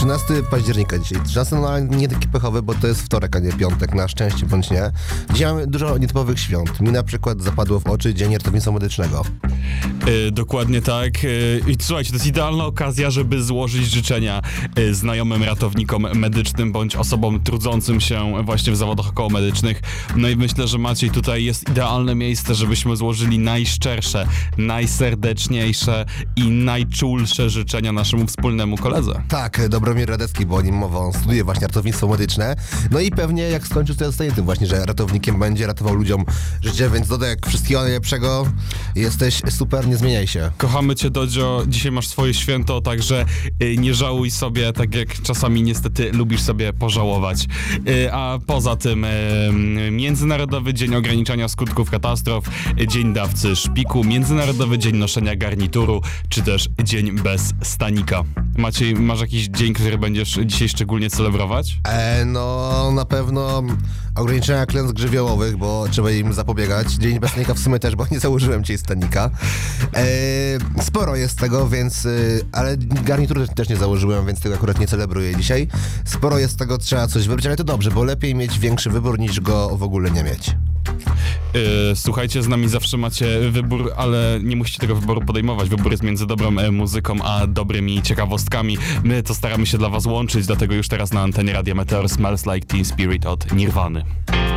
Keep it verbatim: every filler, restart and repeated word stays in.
trzynastego października dzisiaj. trzynasty, no ale nie taki pechowy, bo to jest wtorek, a nie piątek, na szczęście bądź nie. Dzisiaj mamy dużo nietypowych świąt. Mi na przykład zapadło w oczy Dzień Ratownictwa Medycznego. Yy, dokładnie tak. Yy, I słuchajcie, to jest idealna okazja, żeby złożyć życzenia yy, znajomym ratownikom medycznym bądź osobom trudzącym się właśnie w zawodach okołomedycznych. No i myślę, że Maciej, tutaj jest idealne miejsce, żebyśmy złożyli najszczersze, najserdeczniejsze i najczulsze życzenia naszemu wspólnemu koledze. Tak, Dobromir Radecki, bo o nim mowa, on studiuje właśnie ratownictwo medyczne. No i pewnie jak skończył, to zostanie tym właśnie, że ratownikiem będzie ratował ludziom życie, więc Dodek, wszystkiego najlepszego. Jesteś super, nie zmieniaj się. Kochamy cię, Dodzio, dzisiaj masz swoje święto, także y, nie żałuj sobie, tak jak czasami niestety lubisz sobie pożałować. Y, a poza tym y, Międzynarodowy Dzień Ograniczania Skutków Katastrof, y, Dzień Dawcy Szpiku, Międzynarodowy Dzień Noszenia Garnituru, czy też Dzień Bez Stanika. Maciej, masz jakiś dzień, który będziesz dzisiaj szczególnie celebrować? E, no na pewno ograniczenia klęsk żywiołowych, bo trzeba im zapobiegać. Dzień bez stanika w sumie też, bo nie założyłem dzisiaj stanika. E, sporo jest tego, więc... Y, ale garnitury też nie założyłem, więc tego akurat nie celebruję dzisiaj. Sporo jest tego, trzeba coś wybrać, ale to dobrze, bo lepiej mieć większy wybór niż go w ogóle nie mieć. Yy, słuchajcie, z nami zawsze macie wybór, ale nie musicie tego wyboru podejmować. Wybór jest między dobrą e, muzyką, a dobrymi ciekawostkami. My to staramy się dla was łączyć, dlatego już teraz na antenie Radia Meteor Smells Like Teen Spirit od Nirwany.